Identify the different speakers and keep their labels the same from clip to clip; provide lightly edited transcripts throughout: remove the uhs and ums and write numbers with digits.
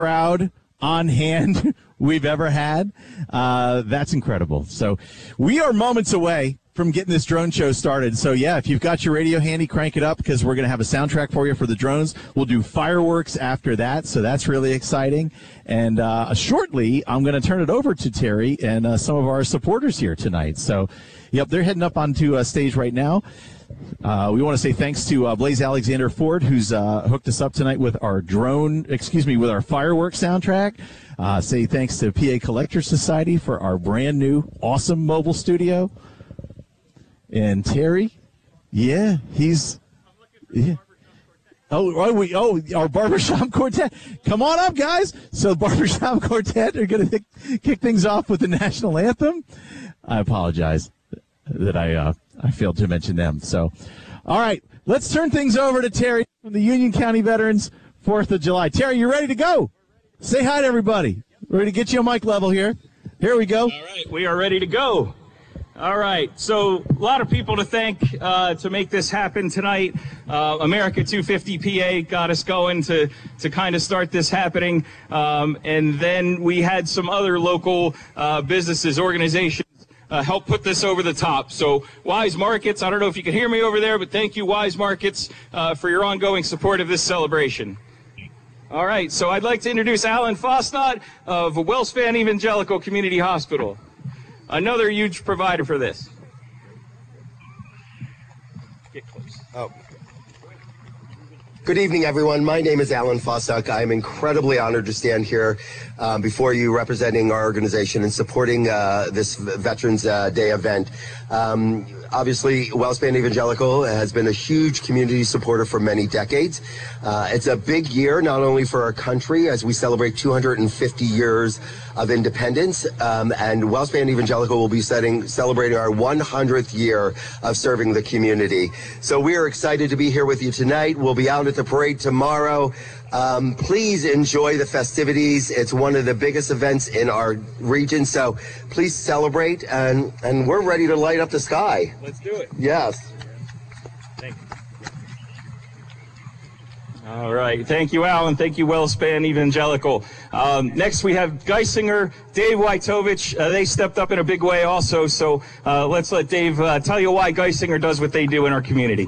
Speaker 1: crowd on hand we've ever had. That's incredible. So we are moments away from getting this drone show started. So, yeah, if you've got your radio handy, crank it up because we're going to have a soundtrack for you for the drones. We'll do fireworks after that, so that's really exciting. And shortly, I'm going to turn it over to Terry and some of our supporters here tonight. So, yep, they're heading up onto stage right now. We want to say thanks to Blaze Alexander Ford, who's hooked us up tonight with our with our fireworks soundtrack. Say thanks to PA Collector Society for our brand new, awesome mobile studio. And Terry, yeah, he's, yeah. Our barbershop quartet. Come on up, guys. So barbershop quartet are going to kick things off with the national anthem. I apologize that I failed to mention them. So, all right, let's turn things over to Terry from the Union County Veterans 4th of July. Terry, you ready to go? Say hi to everybody. We're ready to get you on mic level here. Here we go.
Speaker 2: All right, we are ready to go. All right, so a lot of people to thank to make this happen tonight. America 250 PA got us going to kind of start this happening. And then we had some other local businesses, organizations help put this over the top. So Wise Markets, I don't know if you can hear me over there, but thank you, Wise Markets, for your ongoing support of this celebration. All right, so I'd like to introduce Alan Fosnot of WellSpan Evangelical Community Hospital. Another huge provider for this. Get close.
Speaker 3: Oh. Good evening, everyone. My name is Alan Fosnot. I am incredibly honored to stand here before you representing our organization and supporting this Veterans Day event. Obviously, WellSpan Evangelical has been a huge community supporter for many decades. It's a big year, not only for our country, as we celebrate 250 years of independence, and WellSpan Evangelical will be celebrating our 100th year of serving the community. So we are excited to be here with you tonight. We'll be out at the parade tomorrow. Please enjoy the festivities. It's one of the biggest events in our region, so please celebrate, and we're ready to light up the sky.
Speaker 2: Let's do it.
Speaker 3: Yes.
Speaker 2: Thank you. All right. Thank you, Alan. Thank you, WellSpan Evangelical. Next, we have Geisinger, Dave Wojtovich. They stepped up in a big way also, so let's let Dave tell you why Geisinger does what they do in our community.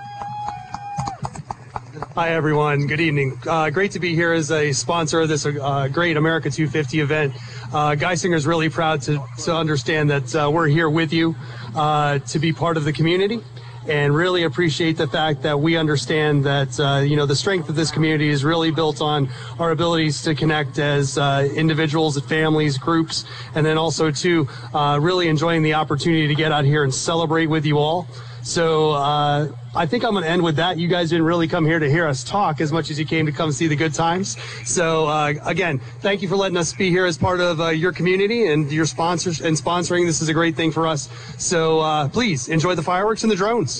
Speaker 4: Hi, everyone. Good evening. Great to be here as a sponsor of this great America 250 event. Geisinger is really proud to understand that we're here with you to be part of the community, and really appreciate the fact that we understand that the strength of this community is really built on our abilities to connect as individuals, families, groups, and then also to really enjoying the opportunity to get out here and celebrate with you all. So I think I'm going to end with that. You guys didn't really come here to hear us talk as much as you came to come see the good times. So again, thank you for letting us be here as part of your community and your sponsors and sponsoring. This is a great thing for us. So please enjoy the fireworks and the drones.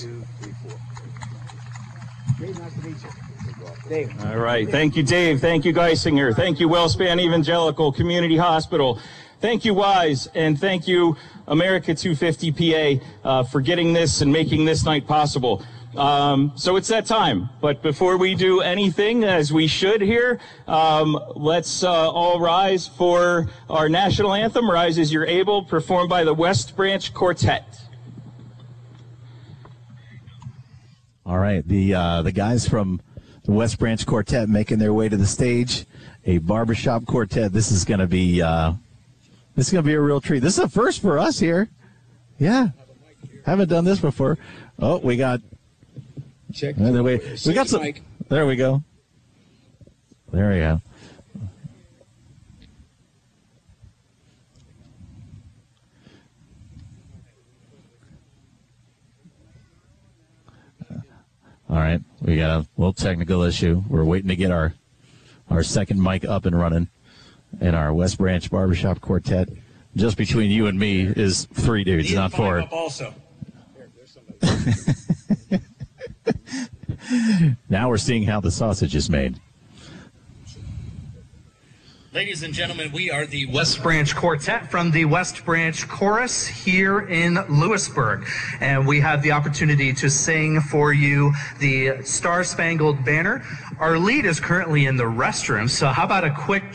Speaker 2: All right. Thank you, Dave. Thank you, Geisinger. Thank you, WellSpan Evangelical Community Hospital. Thank you, Wise, and thank you, America 250 PA, for getting this and making this night possible. So it's that time. But before we do anything, as we should here, let's all rise for our national anthem, Rise As You're Able, performed by the West Branch Quartet.
Speaker 1: All right, the guys from the West Branch Quartet making their way to the stage, a barbershop quartet. This is going to be a real treat. This is a first for us here. Yeah. Haven't done this before. Oh, we got.
Speaker 5: Check.
Speaker 1: We got some. There we go. There we go. All right. We got a little technical issue. We're waiting to get our second mic up and running. And our West Branch Barbershop Quartet, just between you and me, is 3 dudes, not 4.
Speaker 2: Up also.
Speaker 1: Now we're seeing how the sausage is made.
Speaker 5: Ladies and gentlemen, we are the West Branch Quartet from the West Branch Chorus here in Lewisburg. And we have the opportunity to sing for you the Star Spangled Banner. Our lead is currently in the restroom, so how about a quick